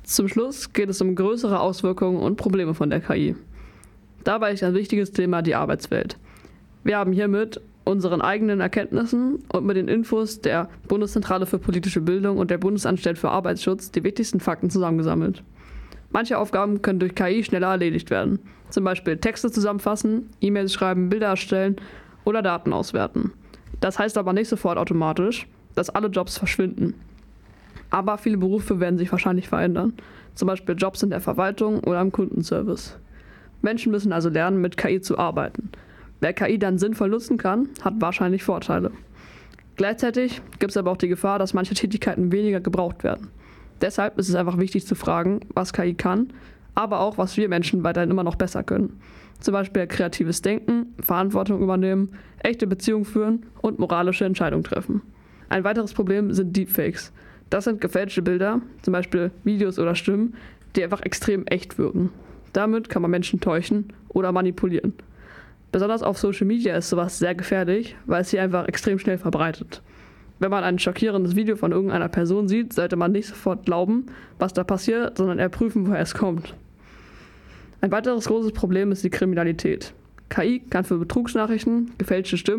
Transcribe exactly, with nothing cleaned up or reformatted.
Zum Schluss geht es um größere Auswirkungen und Probleme von der K I. Dabei ist ein wichtiges Thema die Arbeitswelt. Wir haben hiermit unseren eigenen Erkenntnissen und mit den Infos der Bundeszentrale für politische Bildung und der Bundesanstalt für Arbeitsschutz die wichtigsten Fakten zusammengesammelt. Manche Aufgaben können durch K I schneller erledigt werden, zum Beispiel Texte zusammenfassen, E-Mails schreiben, Bilder erstellen oder Daten auswerten. Das heißt aber nicht sofort automatisch, dass alle Jobs verschwinden. Aber viele Berufe werden sich wahrscheinlich verändern, zum Beispiel Jobs in der Verwaltung oder im Kundenservice. Menschen müssen also lernen, mit K I zu arbeiten. Wer K I dann sinnvoll nutzen kann, hat wahrscheinlich Vorteile. Gleichzeitig gibt es aber auch die Gefahr, dass manche Tätigkeiten weniger gebraucht werden. Deshalb ist es einfach wichtig zu fragen, was K I kann, aber auch, was wir Menschen weiterhin immer noch besser können. Zum Beispiel kreatives Denken, Verantwortung übernehmen, echte Beziehungen führen und moralische Entscheidungen treffen. Ein weiteres Problem sind Deepfakes. Das sind gefälschte Bilder, zum Beispiel Videos oder Stimmen, die einfach extrem echt wirken. Damit kann man Menschen täuschen oder manipulieren. Besonders auf Social Media ist sowas sehr gefährlich, weil es sich einfach extrem schnell verbreitet. Wenn man ein schockierendes Video von irgendeiner Person sieht, sollte man nicht sofort glauben, was da passiert, sondern eher prüfen, woher es kommt. Ein weiteres großes Problem ist die Kriminalität. K I kann für Betrugsnachrichten, gefälschte Stimmen